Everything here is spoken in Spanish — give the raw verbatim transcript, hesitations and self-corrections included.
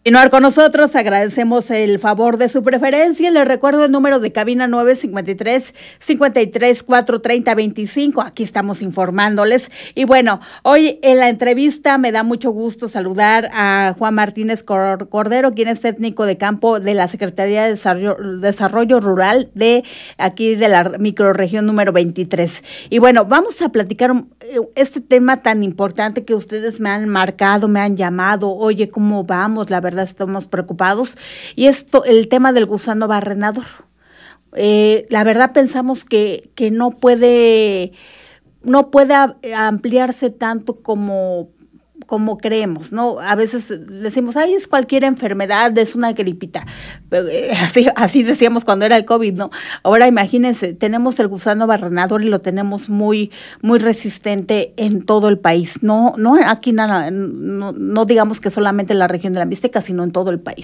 Continuar con nosotros, agradecemos el favor de su preferencia. Les recuerdo el número de cabina nueve cinco tres, cinco tres, cuatro tres cero, dos cinco. Aquí estamos informándoles. Y bueno, hoy en la entrevista me da mucho gusto saludar a Juan Martínez Cordero, quien es técnico de campo de la Secretaría de Desarrollo, Desarrollo Rural de aquí de la microrregión número veintitrés. Y bueno, vamos a platicar este tema tan importante que ustedes me han marcado, me han llamado. Oye, ¿cómo vamos? La verdad estamos preocupados, y esto, el tema del gusano barrenador. Eh, la verdad pensamos que, que no puede, no puede ampliarse tanto como, como creemos, ¿no? A veces decimos, ay, es cualquier enfermedad, es una gripita. Así, así decíamos cuando era el COVID, ¿no? Ahora imagínense, tenemos el gusano barrenador y lo tenemos muy, muy resistente en todo el país. No, no aquí nada, no, no digamos que solamente en la región de la Mixteca, sino en todo el país.